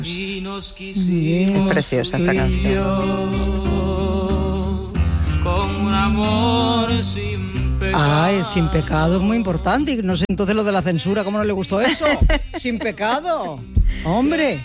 Es preciosa esta canción. Con un amor sin pecado. El sin pecado es muy importante. Y no sé entonces lo de la censura, ¿cómo no le gustó eso? Sin pecado. Hombre.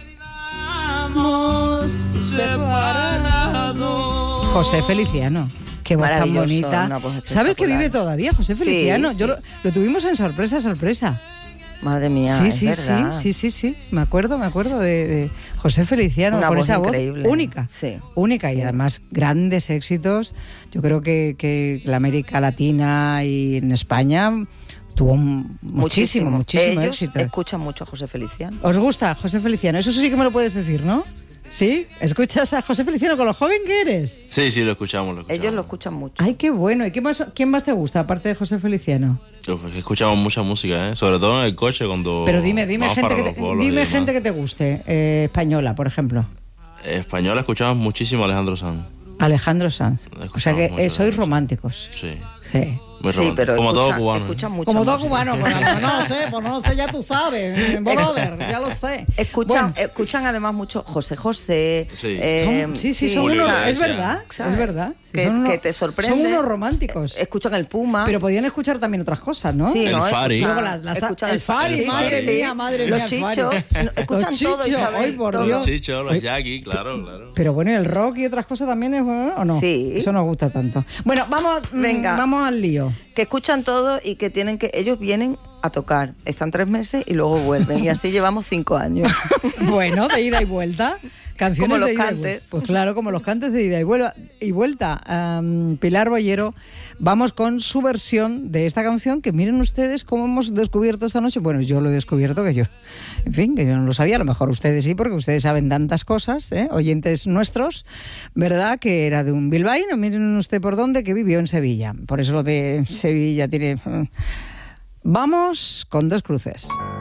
José Feliciano. Qué voz tan bonita. ¿Sabes que vive todavía José Feliciano? Sí, Yo lo tuvimos en sorpresa. Madre mía, verdad. Sí. Me acuerdo de José Feliciano. Una con voz esa increíble. Voz única. Sí. Única y además grandes éxitos. Yo creo que la América Latina y en España tuvo muchísimo Ellos éxito. escuchan mucho a José Feliciano. ¿Os gusta José Feliciano? Eso sí que me lo puedes decir, ¿no? ¿Sí? ¿Escuchas a José Feliciano con lo joven que eres? Sí, lo escuchamos. Ellos lo escuchan mucho. Ay, qué bueno. ¿Y quién más te gusta aparte de José Feliciano? Escuchamos mucha música, sobre todo en el coche cuando... Pero dime gente que te guste, española, por ejemplo. Española escuchamos muchísimo a Alejandro Sanz. Alejandro Sanz. O sea que sois románticos. Sí. Muy sí, pero como todo cubano. Escuchan mucho. Como todo cubano, pues no lo sé, ya tú sabes, brother, ya lo sé. Escuchan además mucho José José. Sí, son unos, es verdad. Que te sorprende. Son unos románticos. Escuchan el Puma. Pero podían escuchar también otras cosas, ¿no? Sí, el Fari. Escuchan el Fari, madre mía. Los Chichos. Escuchan todo, Isabel. Los Chichos, los Jackie, claro. Pero bueno, el rock y otras cosas también es bueno, ¿o no? Sí. Eso nos gusta tanto. Bueno, vamos al lío. Que escuchan todo y que ellos vienen a tocar, están 3 meses y luego vuelven, y así llevamos 5 años. Bueno, de ida y vuelta. Canciones como los de ida cantes. Y vuelta. Pues claro, como los cantes de ida y vuelta. Pilar Bollero, vamos con su versión de esta canción, que miren ustedes cómo hemos descubierto esta noche. Bueno, yo lo he descubierto, que yo no lo sabía, a lo mejor ustedes sí, porque ustedes saben tantas cosas, oyentes nuestros, ¿verdad? Que era de un bilbaíno, miren usted por dónde, que vivió en Sevilla. Por eso lo de Sevilla tiene... Vamos con Dos Cruces.